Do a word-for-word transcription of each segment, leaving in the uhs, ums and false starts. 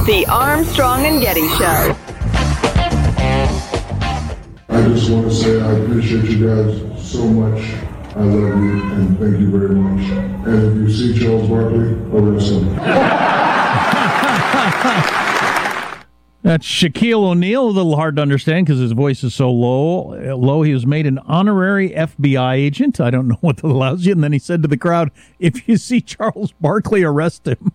The Armstrong and Getty Show. I just want to say I appreciate you guys so much. I love you and thank you very much. And if you see Charles Barkley, arrest him. That's Shaquille O'Neal. A little hard to understand because his voice is so low. Low. He was made an honorary F B I agent. I don't know what that allows you. And then he said to the crowd, "If you see Charles Barkley, arrest him."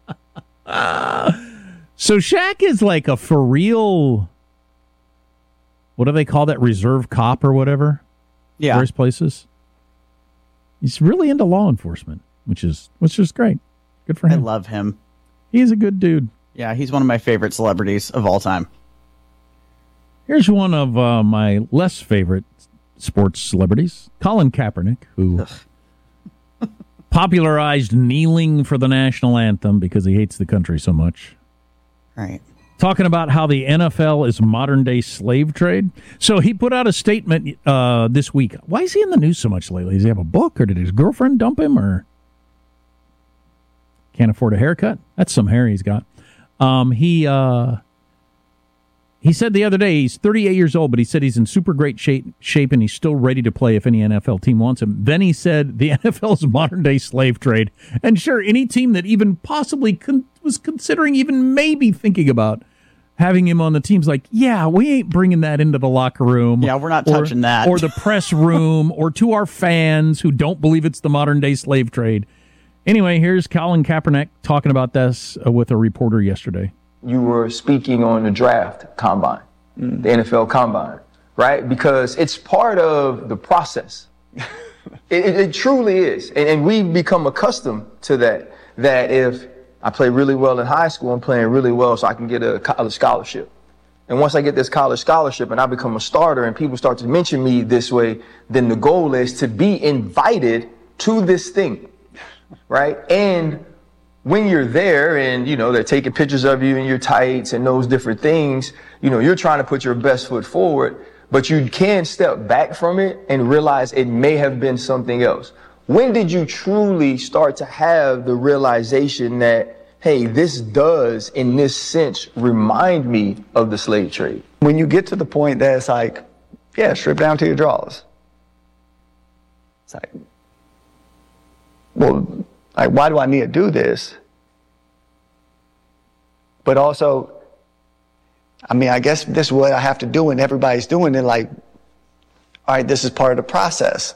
So Shaq is like a for real. What do they call that? Reserve cop or whatever? Yeah. Various places. He's really into law enforcement, which is which is great. Good for him. I love him. He's a good dude. Yeah, he's one of my favorite celebrities of all time. Here's one of uh, my less favorite sports celebrities, Colin Kaepernick, who popularized kneeling for the national anthem because he hates the country so much. Right. Talking about how the N F L is modern-day slave trade. So he put out a statement uh, this week. Why is he in the news so much lately? Does he have a book, or did his girlfriend dump him, or can't afford a haircut? That's some hair he's got. Um, he uh, he said the other day, he's thirty-eight years old, but he said he's in super great shape, shape and he's still ready to play if any N F L team wants him. Then he said the N F L is a modern-day slave trade. And sure, any team that even possibly con- was considering, even maybe thinking about having him on the team's like, yeah, we ain't bringing that into the locker room. Yeah, we're not or, touching that. Or the press room, or to our fans who don't believe it's the modern-day slave trade. Anyway, here's Colin Kaepernick talking about this uh, with a reporter yesterday. You were speaking on the draft combine, mm. the N F L combine, right? Because it's part of the process. it, it, it truly is. And, and we've become accustomed to that, that if I play really well in high school, I'm playing really well so I can get a college scholarship. And once I get this college scholarship and I become a starter and people start to mention me this way, then the goal is to be invited to this thing, right? And when you're there and, you know, they're taking pictures of you in your tights and those different things, you know, you're trying to put your best foot forward, but you can step back from it and realize it may have been something else. When did you truly start to have the realization that, hey, this does, in this sense, remind me of the slave trade? When you get to the point that it's like, yeah, strip down to your drawers. It's like, well, like, why do I need to do this? But also, I mean, I guess this is what I have to do and everybody's doing it. Like, all right, this is part of the process.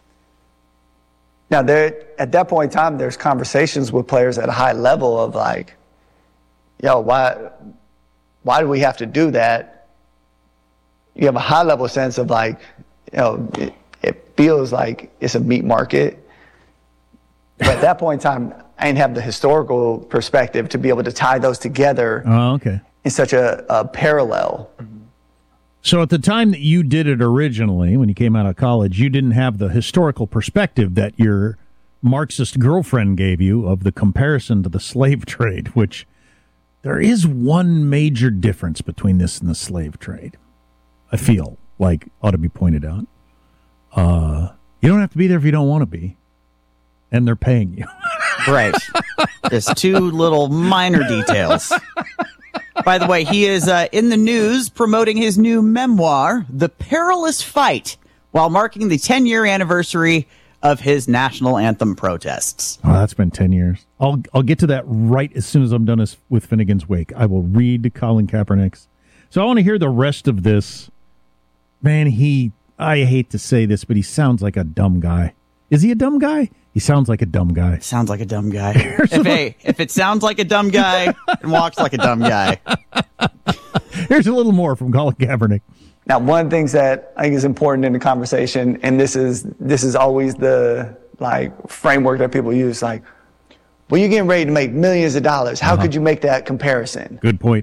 Now, there, at that point in time, there's conversations with players at a high level of like, yo, why, why do we have to do that? You have a high level sense of like, you know, it, it feels like it's a meat market. But at that point in time, I didn't have the historical perspective to be able to tie those together. Oh, okay. In such a, a parallel. So at the time that you did it originally, when you came out of college, you didn't have the historical perspective that your Marxist girlfriend gave you of the comparison to the slave trade, which there is one major difference between this and the slave trade. I feel like ought to be pointed out. Uh, you don't have to be there if you don't want to be, and they're paying you. Right. Just two little minor details. By the way, he is uh, in the news promoting his new memoir, The Perilous Fight, while marking the ten-year anniversary of his national anthem protests. Oh, that's been ten years. I'll I'll get to that right as soon as I'm done with Finnegan's Wake. I will read Colin Kaepernick's. So I want to hear the rest of this. Man, he, I hate to say this, but he sounds like a dumb guy. Is he a dumb guy? He sounds like a dumb guy. Sounds like a dumb guy. If, hey, if it sounds like a dumb guy and walks like a dumb guy. Here's a little more from Colin Kaepernick. Now, one of the things that I think is important in the conversation, and this is this is always the like framework that people use, like, well, you're getting ready to make millions of dollars. How uh-huh. could you make that comparison? Good point.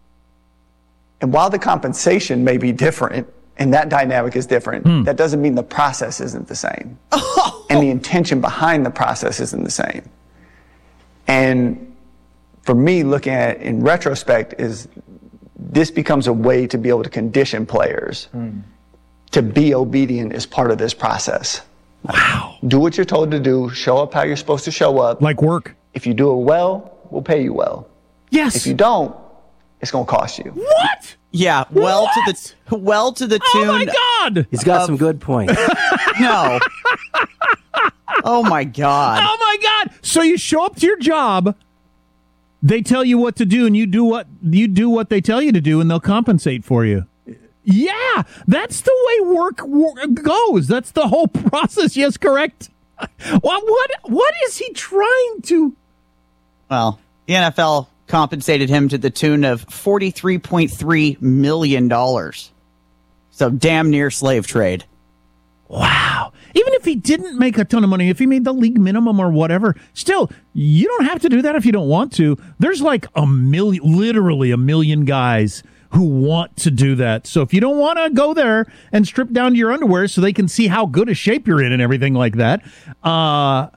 And while the compensation may be different, and that dynamic is different, hmm. that doesn't mean the process isn't the same. Oh. And the intention behind the process isn't the same. And for me, looking at it in retrospect, is this becomes a way to be able to condition players hmm. to be obedient as part of this process. Wow. Do what you're told to do, show up how you're supposed to show up. Like work. If you do it well, we'll pay you well. Yes. If you don't, it's going to cost you. What? Yeah, well what? to the well to the tune. Oh my God! He's got of, some good points. No. Oh my God! Oh my God! So you show up to your job, they tell you what to do, and you do what you do what they tell you to do, and they'll compensate for you. Yeah, that's the way work, work goes. That's the whole process. Yes, correct. What what what is he trying to? Well, the N F L compensated him to the tune of forty-three point three million dollars. So damn near slave trade. Wow. Even if he didn't make a ton of money, if he made the league minimum or whatever, still, you don't have to do that if you don't want to. There's like a million, literally a million guys who want to do that. So if you don't want to go there and strip down to your underwear so they can see how good a shape you're in and everything like that, uh,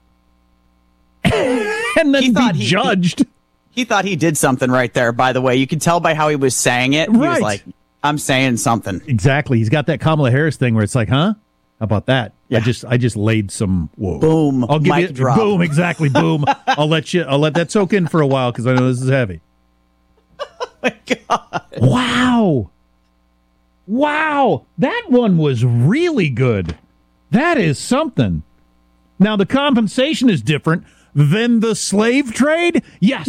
and then He be he- judged. He thought he did something right there, by the way. You could tell by how he was saying it. He Right. was like, I'm saying something. Exactly. He's got that Kamala Harris thing where it's like, huh? How about that? I just I just laid some whoa. Boom. I'll give Mic you drop. boom, exactly, boom. I'll let you I'll let that soak in for a while because I know this is heavy. Oh my God. Wow. Wow. That one was really good. That is something. Now the compensation is different than the slave trade. Yes.